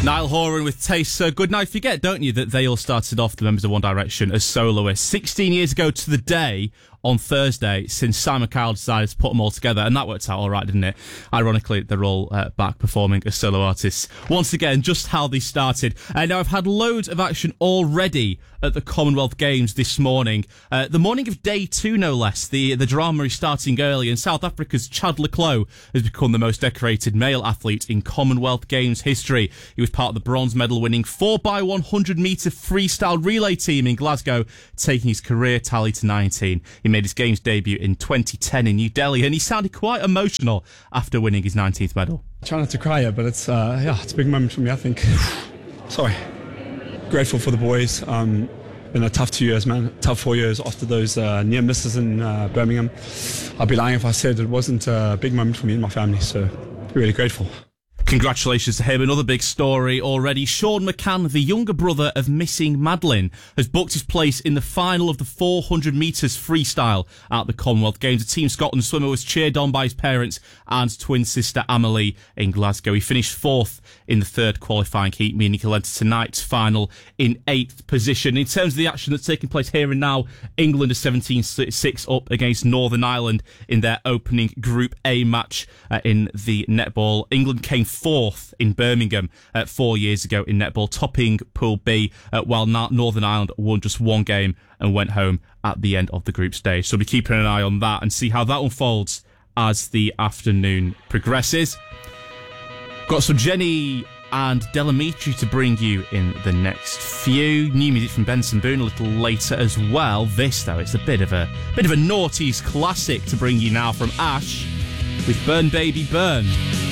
Niall Horan with Taste So Good. Now, you forget, don't you, that they all started off, the members of One Direction, as soloists 16 years ago to the day on Thursday, since Simon Cowell decided to put them all together, and that worked out all right, didn't it? Ironically, they're all back performing as solo artists. Once again, just how they started. Now, I've had loads of action already at the Commonwealth Games this morning. The morning of day 2, no less. The drama is starting early, and South Africa's Chad le Clos has become the most decorated male athlete in Commonwealth Games history. He was part of the bronze medal-winning 4x100 metre freestyle relay team in Glasgow, taking his career tally to 19. He made his Games debut in 2010 in New Delhi, and he sounded quite emotional after winning his 19th medal. I try not to cry here, but it's a big moment for me, I think. Sorry. Grateful for the boys. Been a tough 2 years, man. Tough 4 years after those near misses in Birmingham. I'd be lying if I said it wasn't a big moment for me and my family, so really grateful. Congratulations to him. Another big story already. Sean McCann, the younger brother of missing Madeline, has booked his place in the final of the 400 metres freestyle at the Commonwealth Games. A Team Scotland swimmer was cheered on by his parents and twin sister Amelie in Glasgow. He finished 4th in the 3rd qualifying heat, meaning he'll enter tonight's final in 8th position. In terms of the action that's taking place here and now, England are 17-6 up against Northern Ireland in their opening Group A match in the netball. England came 4th in Birmingham 4 years ago in netball, topping Pool B, while Northern Ireland won just one game and went home at the end of the group stage. So we'll be keeping an eye on that and see how that unfolds as the afternoon progresses. Got some Jenny and Delamitri to bring you in the next few. New music from Benson Boone a little later as well. This, though, it's a bit of a noughties classic to bring you now from Ash with Burn Baby Burn.